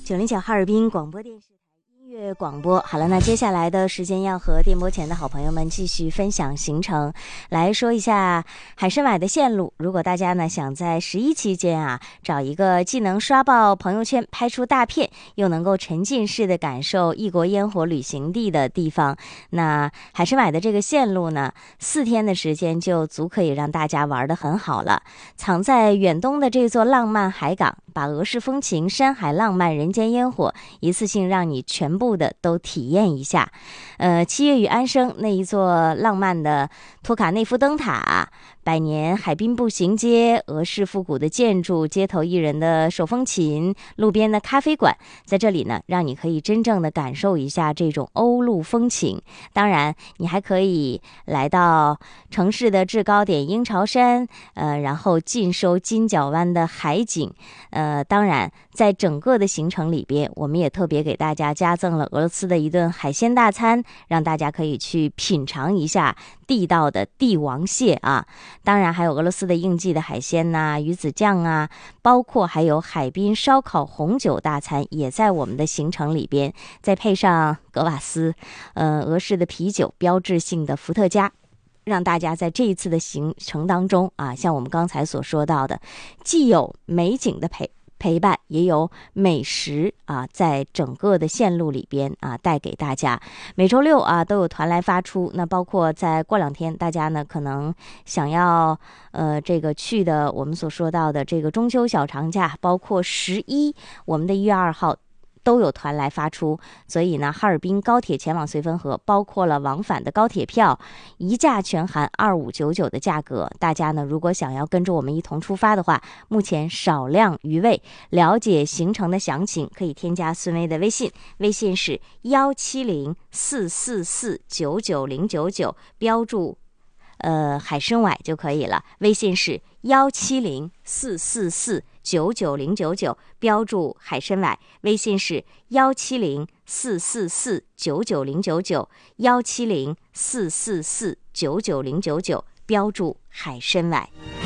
909哈尔滨广播电视台音乐广播。好了，那接下来的时间要和电波前的好朋友们继续分享行程，来说一下海参崴的线路。如果大家呢想在11期间啊，找一个既能刷爆朋友圈拍出大片，又能够沉浸式的感受异国烟火旅行地的地方，那海参崴的这个线路呢，4天的时间就足可以让大家玩得很好了。藏在远东的这座浪漫海港，把俄式风情、山海浪漫、人间烟火一次性让你全部的都体验一下。7月与安生那一座浪漫的托卡内夫灯塔，百年海滨步行街，俄式复古的建筑，街头艺人的手风琴，路边的咖啡馆，在这里呢，让你可以真正的感受一下这种欧陆风情。当然，你还可以来到城市的制高点鹰巢山，然后尽收金角湾的海景。当然，在整个的行程里边，我们也特别给大家加赠了俄罗斯的一顿海鲜大餐，让大家可以去品尝一下地道的帝王蟹啊。当然还有俄罗斯的应季的海鲜呐、鱼子酱啊，包括还有海滨烧烤红酒大餐也在我们的行程里边，再配上格瓦斯，俄式的啤酒，标志性的伏特加，让大家在这一次的行程当中啊，像我们刚才所说到的，既有美景的陪伴，也有美食啊，在整个的线路里边啊带给大家。每周六啊都有团来发出，那包括在过2天，大家呢可能想要这个去的我们所说到的这个中秋小长假，包括11，我们的1月2号。都有团来发出，所以呢，哈尔滨高铁前往绥芬河，包括了往返的高铁票，一价全含2599的价格。大家呢，如果想要跟着我们一同出发的话，目前少量余位。了解行程的详情，可以添加孙薇的微信，微信是17044499099，标注海参崴就可以了。微信是17044499099，标注海参崴。微信是17044499099，17044499099，标注海参崴。